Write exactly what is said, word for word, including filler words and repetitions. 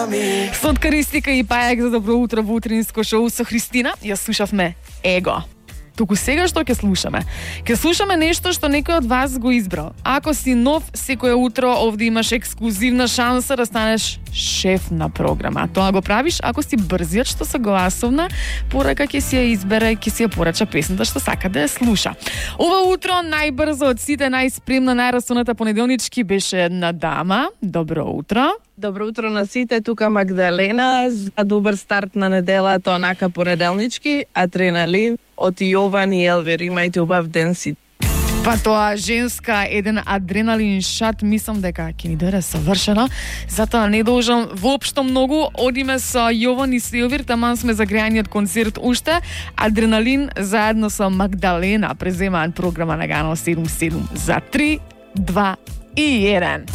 Соткаристика и пајак за добро утро во утринско шоу со Христина. Ја слушавме Его. Туку сега што ќе слушаме? Ќе слушаме нешто што некој од вас го избрал. Ако си нов, секое утро овде имаш ексклузивна шанса да станеш шеф на програма. Тоа го правиш ако си брзиот што со гласовна порака ќе си ја избере, ќе си ја порача песната што сака да ја слуша. Ова утро најбрзо од сите, најспремна, најрасуната понеделнички беше една дама. Добро утро. Добро утро на сите, тука Магдалена. За добар старт на неделата, онака понеделнички, адреналин од Јован и Елвер. Имајте убав ден сите. Па тоа женска еден адреналин шат, мислам дека ќе ни дојде совршено. Затоа не должам воопшто многу. Одиме со Јован и Силвир, таман сме загрејани од концерт уште. Адреналин заедно со Магдалена преземаат програма на Ганал седум седум за три, два и еден.